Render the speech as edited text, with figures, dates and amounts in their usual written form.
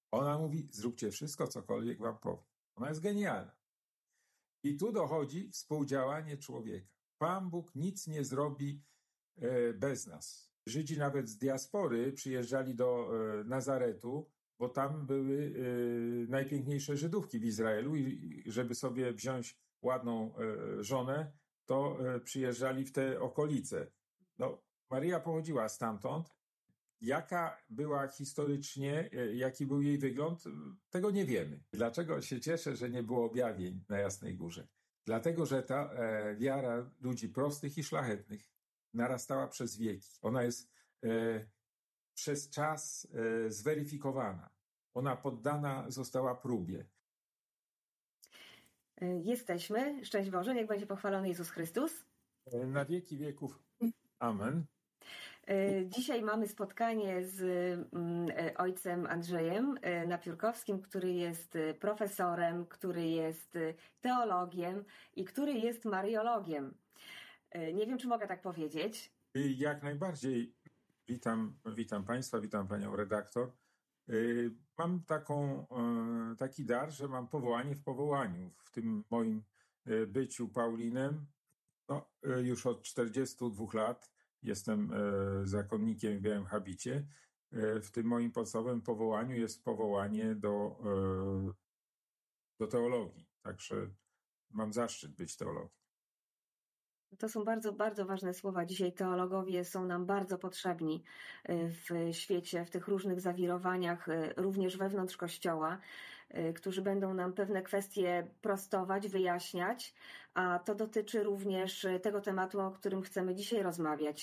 Ona mówi, zróbcie wszystko, cokolwiek wam powiem. Ona jest genialna. I tu dochodzi współdziałanie człowieka. Pan Bóg nic nie zrobi bez nas. Żydzi nawet z diaspory przyjeżdżali do Nazaretu, bo tam były najpiękniejsze Żydówki w Izraelu i żeby sobie wziąć ładną żonę, to przyjeżdżali w te okolice. No, Maryja pochodziła stamtąd. Jaka była historycznie, jaki był jej wygląd, tego nie wiemy. Dlaczego się cieszę, że nie było objawień na Jasnej Górze? Dlatego, że ta wiara ludzi prostych i szlachetnych narastała przez wieki. Ona jest przez czas zweryfikowana. Ona poddana została próbie. Jesteśmy. Szczęść Boże, niech będzie pochwalony Jezus Chrystus. Na wieki wieków. Amen. Dzisiaj mamy spotkanie z ojcem Andrzejem Napiórkowskim, który jest profesorem, który jest teologiem i który jest mariologiem. Nie wiem, czy mogę tak powiedzieć. Jak najbardziej. Witam Państwa, witam Panią redaktor. Mam taki dar, że mam powołanie w powołaniu. W tym moim byciu Paulinem już od 42 lat jestem zakonnikiem w białym habicie. W tym moim podstawowym powołaniu jest powołanie do teologii. Także mam zaszczyt być teologiem. To są bardzo, bardzo ważne słowa. Dzisiaj teologowie są nam bardzo potrzebni w świecie, w tych różnych zawirowaniach, również wewnątrz Kościoła, którzy będą nam pewne kwestie prostować, wyjaśniać, a to dotyczy również tego tematu, o którym chcemy dzisiaj rozmawiać.